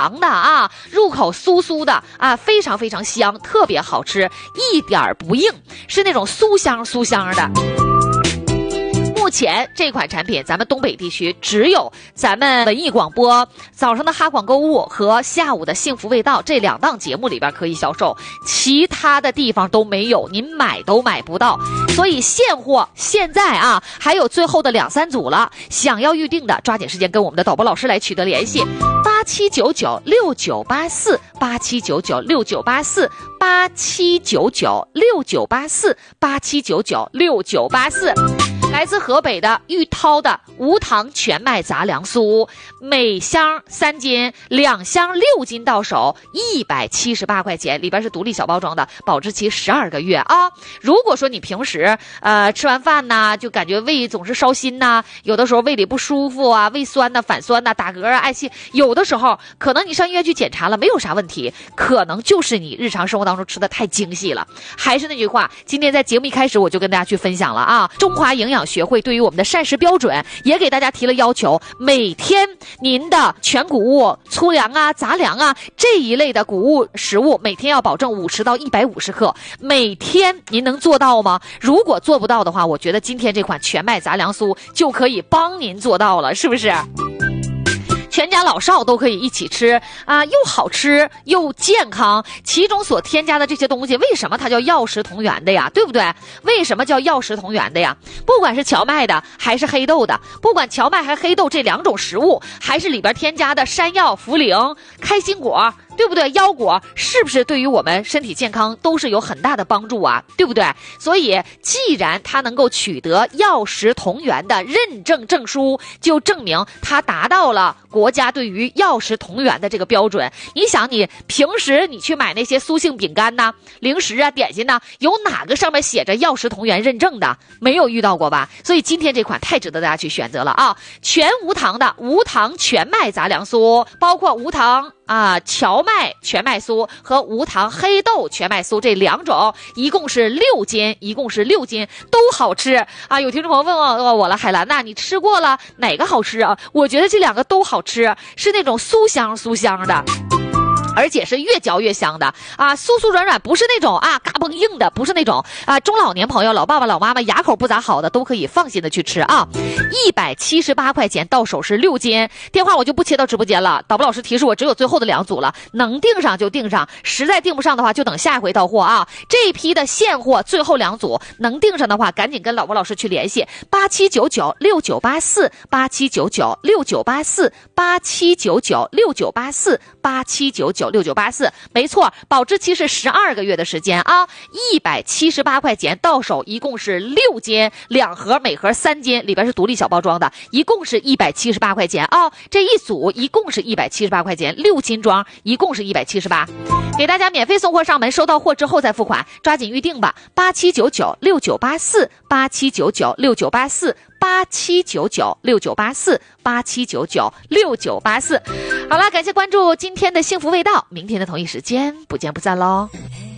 糖的啊，入口酥酥的啊，非常非常香，特别好吃，一点不硬，是那种酥香酥香的。目前这款产品咱们东北地区只有咱们文艺广播早上的哈广购物和下午的幸福味道这2档节目里边可以销售，其他的地方都没有，您买都买不到。所以现货现在啊还有最后的2、3组了，想要预定的抓紧时间跟我们的导播老师来取得联系，87996984，87996984，87996984，来自河北的玉涛的无糖全麦杂粮酥，每箱3斤，2箱6斤到手，178块钱，里边是独立小包装的，保质期12个月啊。如果说你平时吃完饭呢，就感觉胃总是烧心呐，有的时候胃里不舒服啊，胃酸呐、反酸呐、打嗝啊、嗳气，有的时候可能你上医院去检查了没有啥问题，可能就是你日常生活当中吃的太精细了。还是那句话，今天在节目一开始我就跟大家去分享了啊，中华营养学会对于我们的膳食标准也给大家提了要求，每天您的全谷物、粗粮啊、杂粮啊这一类的谷物食物每天要保证50到150克，每天您能做到吗？如果做不到的话，我觉得今天这款全麦杂粮酥就可以帮您做到了，是不是？全家老少都可以一起吃啊，又好吃又健康。其中所添加的这些东西，为什么它叫药食同源的呀？对不对？为什么叫药食同源的呀？不管是荞麦的还是黑豆的，不管荞麦还是黑豆这2种食物，还是里边添加的山药、茯苓、开心果，对不对？腰果是不是对于我们身体健康都是有很大的帮助啊？对不对？所以既然它能够取得药食同源的认证证书，就证明它达到了国家对于药食同源的这个标准。你想，你平时你去买那些酥性饼干呐、零食啊、点心呐，有哪个上面写着药食同源认证的？没有遇到过吧？所以今天这款太值得大家去选择了啊！全无糖的无糖全麦杂粮酥，包括无糖荞麦全麦酥和无糖黑豆全麦酥这2种，一共是6斤，都好吃啊！有听众朋友问我了，海兰呐，你吃过了哪个好吃啊？我觉得这2个都好吃，是那种酥香酥香的。而且是越嚼越香的啊，酥酥软软，不是那种嘎嘣硬的，不是那种中老年朋友、老爸爸、老妈妈牙口不咋好的都可以放心的去吃啊。178块钱到手是6斤，电话我就不切到直播间了。导播老师提示我只有最后的2组了，能订上就订上，实在订不上的话就等下一回到货啊。这一批的现货最后2组能订上的话，赶紧跟导播老师去联系87996984，87996984，87996984，没错，保质期是12个月的时间啊。178块钱到手，一共是6斤，2盒，每盒3斤，里边是独立小包装的，一共是178块钱啊。这一组一共是178块钱，6斤装，一共是178，给大家免费送货上门，收到货之后再付款，抓紧预定吧。87996984，87996984，87996984。好了，感谢关注今天的幸福味道，明天的同一时间不见不散喽。